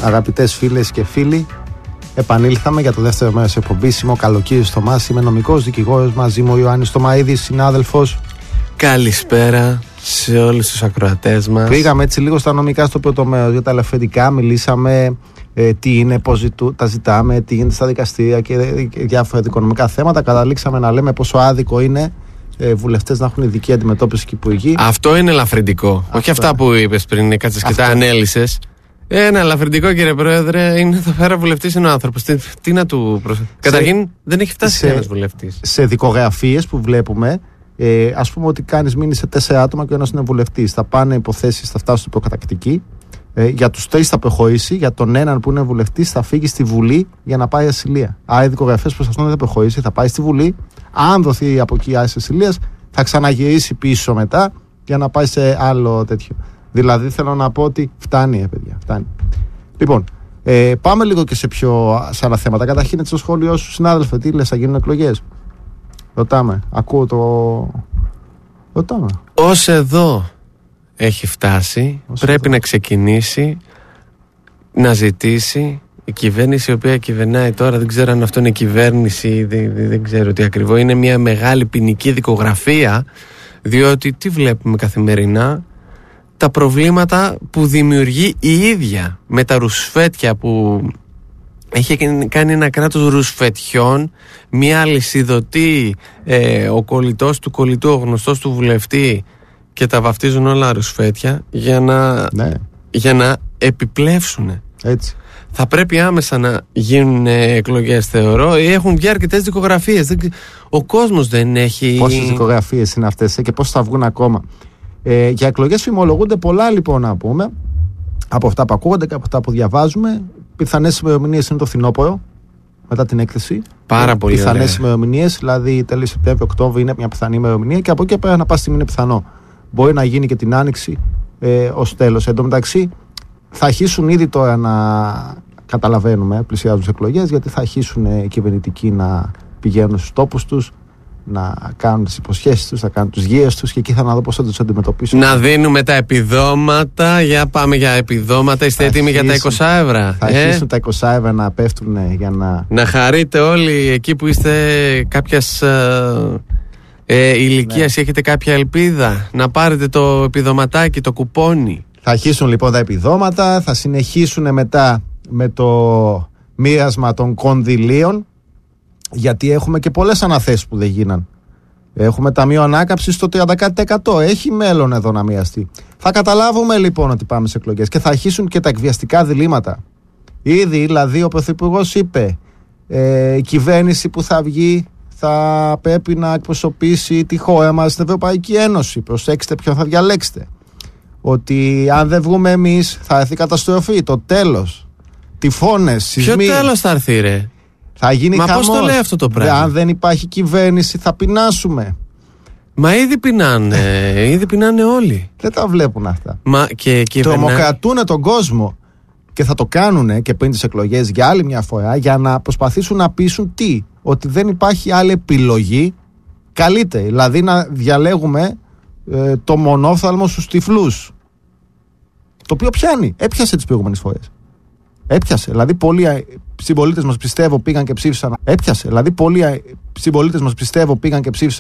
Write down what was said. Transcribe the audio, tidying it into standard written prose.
Αγαπητές φίλες και φίλοι, επανήλθαμε για το δεύτερο μέρος της εκπομπής. Είμαι ο Καλοκύρης Θωμάς, είμαι νομικός δικηγόρος. Μαζί μου ο Ιωάννης Τωμαΐδης, συνάδελφος. Καλησπέρα σε όλους τους ακροατές μας. Πήγαμε έτσι λίγο στα νομικά στο πρώτο μέρος, για τα ελαφρυντικά. Μιλήσαμε τι είναι, πώς τα ζητάμε, τι γίνεται στα δικαστήρια και διάφορα οικονομικά θέματα. Καταλήξαμε να λέμε πόσο άδικο είναι βουλευτές να έχουν ειδική αντιμετώπιση και υπουργοί. Αυτό είναι ελαφρυντικό. Όχι αυτά που είπες πριν, κάτσες και τα ανέλυσες. Ένα ελαφρυντικό, κύριε Πρόεδρε, είναι εδώ πέρα βουλευτής είναι ο άνθρωπος. Τι να του προσθέσει. Καταρχήν δεν έχει φτάσει ένας βουλευτής. Σε δικογραφίες που βλέπουμε, ας πούμε ότι κάνεις μήνυση σε 4 άτομα και ο ένας είναι βουλευτής. Θα πάνε υποθέσεις, θα φτάσουν στην προκατακτική. Για τους 3 θα προχωρήσει, για τον έναν που είναι βουλευτής θα φύγει στη Βουλή για να πάει ασυλία. Άρα οι δικογραφίες προς αυτόν δεν θα προχωρήσει, θα πάει στη Βουλή. Αν δοθεί από εκεί άσκηση ασυλίας, θα ξαναγυρίσει πίσω μετά για να πάει σε άλλο τέτοιο. Δηλαδή θέλω να πω ότι φτάνει, παιδιά, φτάνει. Λοιπόν, πάμε λίγο και σε άλλα θέματα. Καταρχήν έτσι στο σχόλιο σου, συνάδελφε, τι λες, θα γίνουν εκλογές? Ρωτάμε, ακούω το... Ρωτάμε. Ως εδώ έχει φτάσει, πρέπει να ξεκινήσει να ζητήσει η κυβέρνηση η οποία κυβερνάει τώρα. Δεν ξέρω αν αυτό είναι κυβέρνηση, δεν ξέρω τι ακριβώς. Είναι μια μεγάλη ποινική δικογραφία, διότι τι βλέπουμε καθημερινά? Τα προβλήματα που δημιουργεί η ίδια με τα ρουσφέτια που έχει κάνει ένα κράτος ρουσφετιών, μια αλυσιδωτή, ο κολλητός του κολλητού, ο γνωστός του βουλευτή, και τα βαφτίζουν όλα ρουσφέτια για να επιπλεύσουν. Έτσι. Θα πρέπει άμεσα να γίνουν εκλογές, θεωρώ. Έχουν βγει αρκετές δικογραφίες. Ο κόσμος δεν έχει... Πόσες δικογραφίες είναι αυτές και πώς θα βγουν ακόμα? Για εκλογές φημολογούνται πολλά, λοιπόν, να πούμε, από αυτά που ακούγονται και από αυτά που διαβάζουμε. Πιθανές ημερομηνίες είναι το φθινόπωρο, μετά την έκθεση. Πάρα πολύ ωραία. Πιθανές ημερομηνίες, δηλαδή τέλη Σεπτέμβριο-Οκτώβριο είναι μια πιθανή ημερομηνία, και από εκεί πέρα να πας στιγμή είναι πιθανό. Μπορεί να γίνει και την Άνοιξη ως τέλος. Εν τω μεταξύ, θα αρχίσουν ήδη τώρα να καταλαβαίνουμε, πλησιάζουν τις εκλογές, γιατί θα αρχίσουν οι κυβερνητικοί να πηγαίνουν στους τόπους τους, να κάνουν τις υποσχέσεις τους, να κάνουν τους γύρες τους, και εκεί θα να δω πώς θα τους αντιμετωπίσουν. Να δίνουμε τα επιδόματα. Για πάμε για επιδόματα. Είστε έτοιμοι για τα 20 ευρώ? Θα αρχίσουν τα 20 ευρώ να πέφτουν για να... Να χαρείτε όλοι εκεί που είστε κάποιας ηλικίας, έχετε κάποια ελπίδα να πάρετε το επιδοματάκι, το κουπόνι. Θα αρχίσουν λοιπόν τα επιδόματα, θα συνεχίσουν μετά με το μοίρασμα των κονδυλίων, γιατί έχουμε και πολλές αναθέσεις που δεν γίναν. Έχουμε ταμείο ανάκαμψης στο 30%. Έχει μέλλον εδώ να μοιραστεί. Θα καταλάβουμε λοιπόν ότι πάμε σε εκλογές και θα αρχίσουν και τα εκβιαστικά διλήμματα. Ήδη δηλαδή ο Πρωθυπουργός είπε, η κυβέρνηση που θα βγει θα πρέπει να εκπροσωπήσει τη χώρα μας στην Ευρωπαϊκή Ένωση. Προσέξτε ποιον θα διαλέξετε. Ότι αν δεν βγούμε εμείς θα έρθει καταστροφή, το τέλος, τυφώνες, σεισμοί. Ποιο τέλος θα έρθει, ρε? Θα γίνει χαμός. Πώς το λέει αυτό το πράγμα? Αν δεν υπάρχει κυβέρνηση θα πεινάσουμε. Μα ήδη πεινάνε όλοι. Δεν τα βλέπουν αυτά. Και τρομοκρατούν τον κόσμο. Και θα το κάνουν και πριν τις εκλογές για άλλη μια φορά, για να προσπαθήσουν να πείσουν τι? Ότι δεν υπάρχει άλλη επιλογή καλύτερη. Δηλαδή να διαλέγουμε το μονόφθαλμο στους τυφλούς. Το οποίο πιάνει. Έπιασε τις προηγούμενες φορές. Έπιασε. Δηλαδή πολλοί συμπολίτες μας, πιστεύω, πήγαν και ψήφισαν.